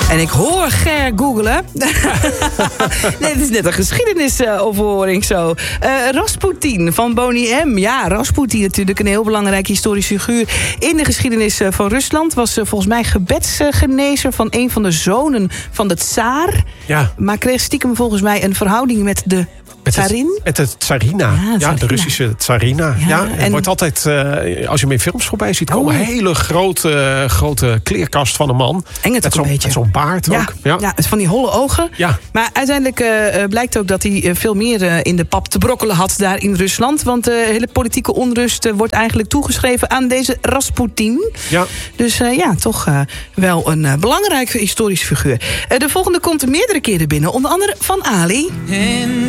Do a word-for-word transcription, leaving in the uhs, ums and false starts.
En ik hoor Ger googelen. Nee, het is net een geschiedenisoverhoring uh, zo. Uh, Rasputin van Boney M. Ja, Rasputin natuurlijk een heel belangrijke historische figuur in de geschiedenis uh, van Rusland. Was uh, volgens mij gebedsgenezer van een van de zonen van de tsaar. Ja. Maar kreeg stiekem volgens mij een verhouding met de tsarin. Met de tsarina. Ja, Ja, ja, de Russische tsarina. Ja, ja, en wordt altijd, uh, als je hem in films voorbij ziet komen, Oh. een hele grote, grote kleerkast van een man. Eng het met ook een zo'n beetje. met zo'n baard Ja, ook. Ja. ja, van die holle ogen. Ja. Maar uiteindelijk uh, blijkt ook dat hij uh, veel meer uh, in de pap te brokkelen had daar in Rusland. Want de uh, hele politieke onrust uh, wordt eigenlijk toegeschreven aan deze Rasputin. Ja. Dus uh, ja, toch uh, wel een uh, belangrijke historische figuur. Uh, de volgende komt meerdere keren binnen. Onder andere van Ali.